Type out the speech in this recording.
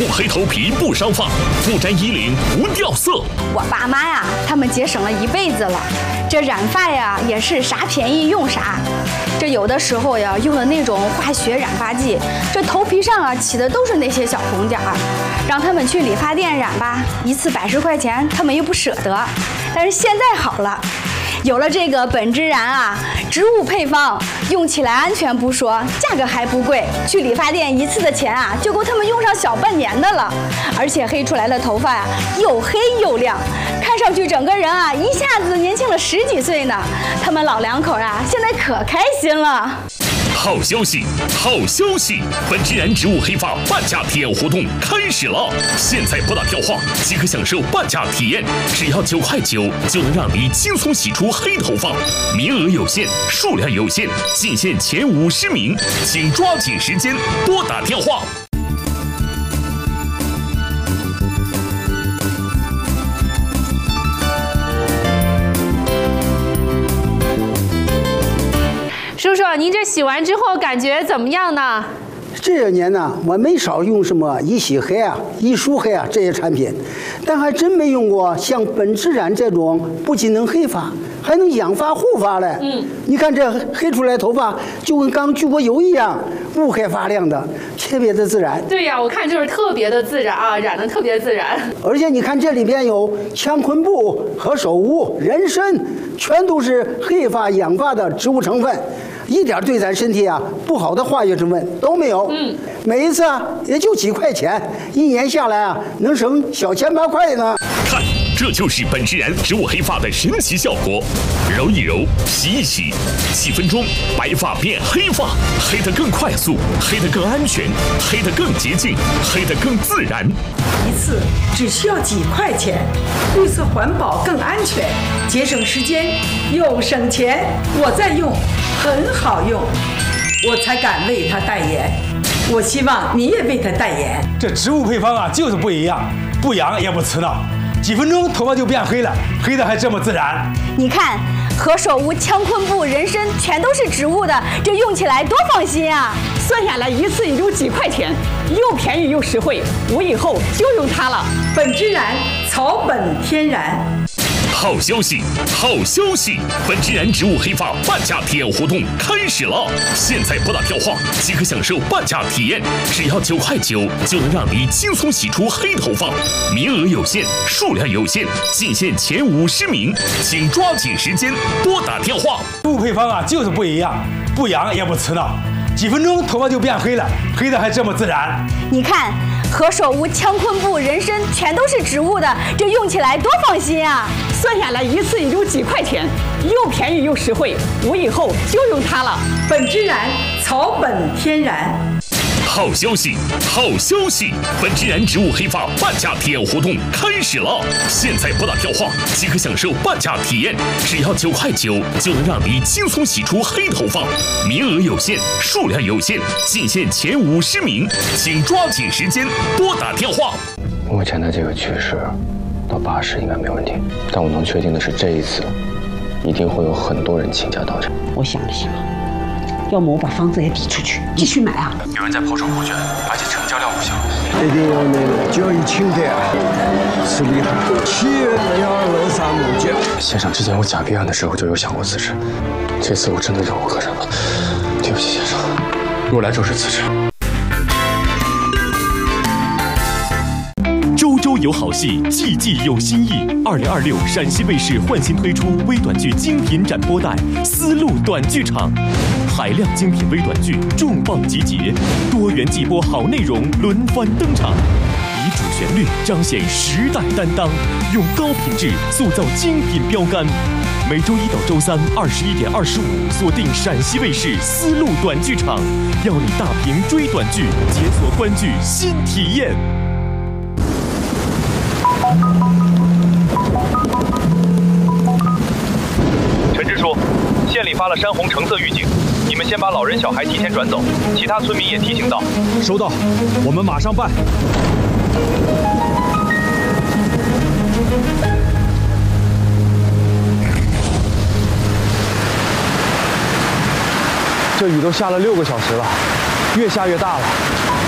黑头皮不伤发，不沾衣领不掉色。 我爸妈呀，他们节省了一辈子了，这染发呀也是啥便宜用啥。这有的时候呀用的那种化学染发剂，这头皮上啊起的都是那些小红点儿。让他们去理发店染吧，一次100块钱，他们又不舍得。但是现在好了。有了这个本之然啊，植物配方，用起来安全不说，价格还不贵。去理发店一次的钱啊，就够他们用上小半年的了。而且黑出来的头发呀，又黑又亮，看上去整个人啊，一下子年轻了10几岁呢。他们老两口啊，现在可开心了。 好消息，好消息！本之然植物黑发半价体验活动开始了！现在拨打电话即可享受半价体验，只要9块9就能让你轻松洗出黑头发。名额有限，数量有限，仅限前50名，请抓紧时间拨打电话。 叔叔，您这洗完之后感觉怎么样呢？ 这些年呢，我没少用什么一洗黑啊、一梳黑啊这些产品，但还真没用过像本之然这种不仅能黑发，还能养发护发嘞。你看这黑出来头发就跟刚焗过油一样，乌黑发亮的，特别的自然。 对呀，我看就是特别的自然啊，染得特别自然。 而且你看这里边有羟醌布、何首乌、人参，全都是黑发养发的植物成分。一点对咱身体啊不好的化学成分都没有。每一次啊也就几块钱，一年下来啊能省小1800块呢。 看，这就是本之然植物黑发的神奇效果。揉一揉，洗一洗，几分钟，白发变黑发，黑得更快速，黑得更安全，黑得更洁净，黑得更自然。 一次只需要几块钱，绿色环保更安全，节省时间又省钱。我在用，很好用，我才敢为它代言。我希望你也为它代言。 这植物配方啊，就是不一样，不养也不刺挠，几分钟头发就变黑了，黑的还这么自然。 你看，何首乌、羟醌布、人参全都是植物的，这用起来多放心啊！ 算下来一次也就几块钱，又便宜又实惠，我以后就用它了。 本之然，草本天然。 好消息，好消息！本之然植物黑发半价体验活动开始了！现在拨打电话即可享受半价体验，只要9块9就能让你轻松洗出黑头发。名额有限，数量有限，仅限前50名，请抓紧时间拨打电话。 植物配方啊，就是不一样，不养也不刺挠，几分钟头发就变黑了，黑的还这么自然。 你看，何首乌、羟醌布、人参全都是植物的，这用起来多放心啊！ 算下来一次也就几块钱，又便宜又实惠，我以后就用它了。 本之然，草本天然。 好消息，好消息！本之然植物黑发半价体验活动开始了！现在拨打电话即可享受半价体验，只要9块9就能让你轻松洗出黑头发。名额有限，数量有限，仅限前50名，请抓紧时间拨打电话。 目前的这个趋势，到80应该没问题，但我能确定的是，这一次一定会有很多人倾家荡产。 我想了想，要么我把房子也抵出去，继续买啊。 有人在抛售股权，而且成交量不小。 这个呢，交易清单是厉害，企业要乐善目减。 先生，之前我假币案的时候就有想过辞职，这次我真的忍无可忍了，对不起先生，我来就是辞职。 周周有好戏，季季有新意。2026陕西卫视焕新推出微短剧精品展播带《丝路短剧场》，海量精品微短剧重磅集结，多元季播好内容轮番登场，以主旋律彰显时代担当，用高品质塑造精品标杆。每周1到周321点25，锁定陕西卫视丝路短剧场，邀你大屏追短剧，解锁观剧新体验。 陈支书，县里发了山洪橙色预警，你们先把老人小孩提前转走，其他村民也提醒到。 收到，我们马上办。这雨都下了6个小时了，越下越大了。